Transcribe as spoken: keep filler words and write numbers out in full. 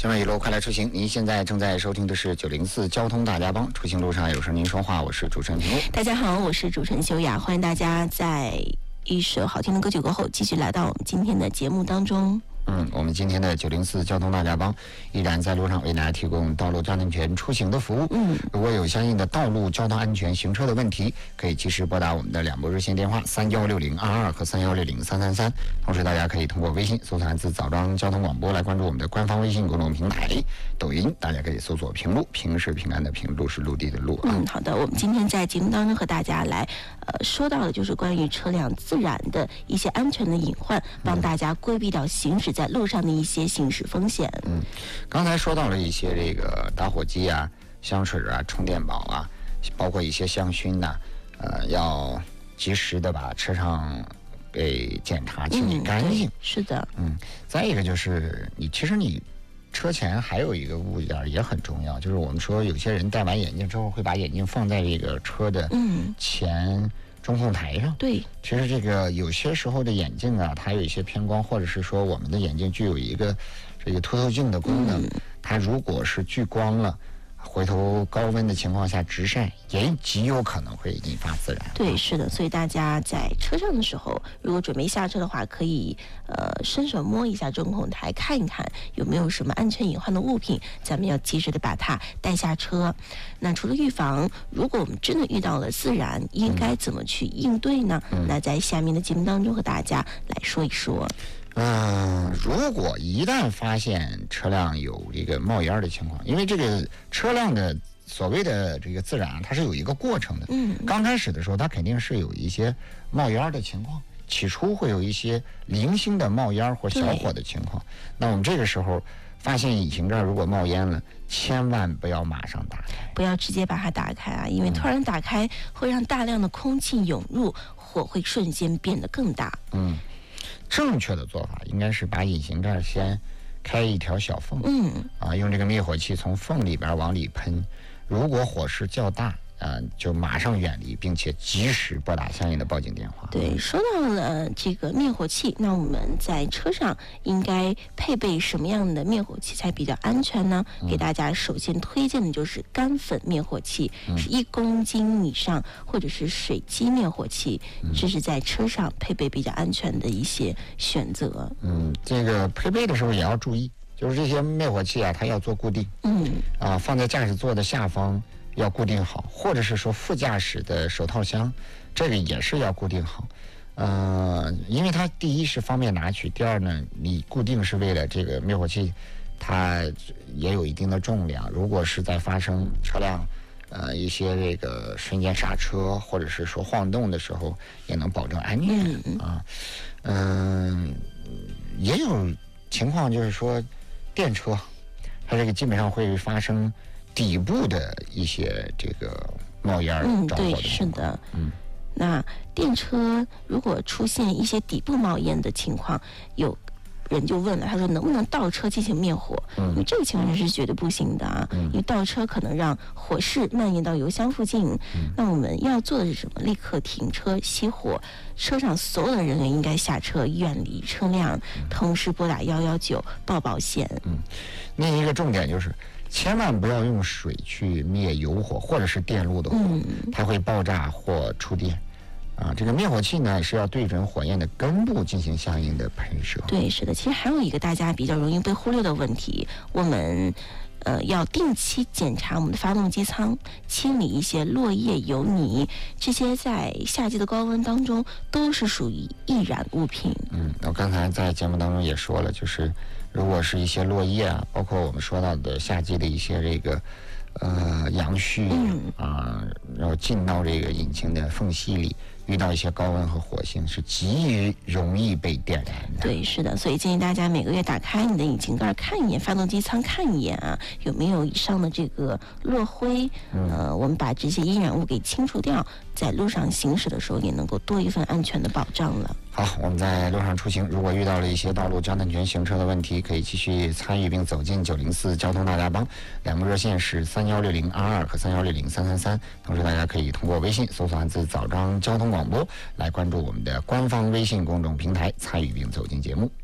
今晚一路快来出行，您现在正在收听的是九零四交通大家帮，出行路上有声您说话，我是主持人平路。 大家好，我是主持人修雅，欢迎大家在一首好听的歌曲过后，继续来到我们今天的节目当中。 嗯，我们今天的九零四交通大家帮依然在路上为大家提供道路安全出行的服务。嗯，如果有相应的道路交通安全行车的问题，可以及时拨打我们的两部热线电话三幺六零二二和三幺六零三三三。同时，大家可以通过微信搜索汉字枣庄交通广播来关注我们的官方微信公众平台。抖音大家可以搜索平路，平是平安的平，路是陆地的路。 嗯，好的，我们今天在节目当中和大家来呃说到的就是关于车辆自燃的一些安全的隐患，帮大家规避掉行驶在路上的一些行驶风险。 嗯，刚才说到了一些这个打火机啊、香水啊、充电宝啊，包括一些香薰呐、啊，呃，要及时的把车上给检查清理干净。 嗯、是的。 嗯，再一个就是你其实你车前还有一个物件也很重要，就是我们说有些人戴完眼镜之后会把眼镜放在这个车的前中控台上。 对， 其实这个有些时候的眼镜啊，它有一些偏光，或者是说我们的眼镜具有一个这个凸透镜的功能，嗯、它如果是聚光了，回头高温的情况下直晒，也极有可能会引发自燃。 对，是的，所以大家在车上的时候，如果准备下车的话，可以呃伸手摸一下中控台，看一看有没有什么安全隐患的物品，咱们要及时的把它带下车。那除了预防，如果我们真的遇到了自燃，应该怎么去应对呢？嗯、那在下面的节目当中和大家来说一说。 嗯、呃，如果一旦发现车辆有这个冒烟的情况，因为这个车辆的所谓的这个自燃，它是有一个过程的。嗯，刚开始的时候，它肯定是有一些冒烟的情况，起初会有一些零星的冒烟或小火的情况。那我们这个时候发现引擎盖如果冒烟了，千万不要马上打开， 不要直接把它打开啊，因为突然打开会让大量的空气涌入，火会瞬间变得更大。 嗯。正确的做法应该是把引擎盖先开一条小缝，嗯，啊，用这个灭火器从缝里边往里喷。如果火势较大，呃，就马上远离，并且及时拨打相应的报警电话。 对，说到了这个灭火器，那我们在车上应该配备什么样的灭火器才比较安全呢？嗯、给大家首先推荐的就是干粉灭火器，嗯、是一公斤以上，或者是水基灭火器，嗯、这是在车上配备比较安全的一些选择。 嗯，这个配备的时候也要注意，就是这些灭火器啊，它要做固定，嗯，啊，放在驾驶座的下方。要固定好，或者是说副驾驶的手套箱，这个也是要固定好。呃，因为它第一是方便拿取，第二呢，你固定是为了这个灭火器，它也有一定的重量。如果是在发生车辆呃一些这个瞬间刹车或者是说晃动的时候，也能保证安全啊。嗯、呃，也有情况就是说，电车它这个基本上会发生底部的一些这个冒烟嗯， 着火的对，是的， 嗯， 那电车如果出现一些底部冒烟的情况，有人就问了，他说能不能倒车进行灭火？嗯，因为这个情况下是绝对不行的啊，嗯、因为倒车可能让火势蔓延到油箱附近。嗯、那我们要做的是什么？立刻停车熄火，车上所有的人员应该下车远离车辆，嗯、同时拨打幺幺九报保险。 嗯，另一个重点就是千万不要用水去灭油火或者是电路的火，嗯、它会爆炸或触电。啊，这个灭火器呢是要对准火焰的根部进行相应的喷射。 对，是的。其实还有一个大家比较容易被忽略的问题，我们呃要定期检查我们的发动机舱，清理一些落叶、油泥，这些在夏季的高温当中都是属于易燃物品。 嗯，我刚才在节目当中也说了，就是如果是一些落叶啊，包括我们说到的夏季的一些这个呃杨絮啊，然后进到这个引擎的缝隙里，遇到一些高温和火星是极容易被点燃的。 对，是的，所以建议大家每个月打开你的引擎盖看一眼，发动机舱看一眼啊，有没有以上的这个落灰，嗯、呃，我们把这些易燃物给清除掉，在路上行驶的时候也能够多一份安全的保障了。 好，我们在路上出行，如果遇到了一些道路交通安全行车的问题，可以继续参与并走进九零四交通大家帮，两个热线是三幺六零二二和三幺六零三三三。同时，大家可以通过微信搜索汉字枣庄交通广播来关注我们的官方微信公众平台，参与并走进节目。